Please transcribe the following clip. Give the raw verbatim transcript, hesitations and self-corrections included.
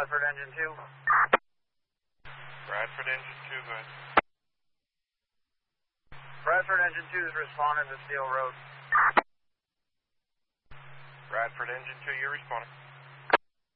Bradford Engine two. Bradford Engine two, go ahead. Bradford Engine two is responding to Steel Road. Bradford Engine two, you're responding.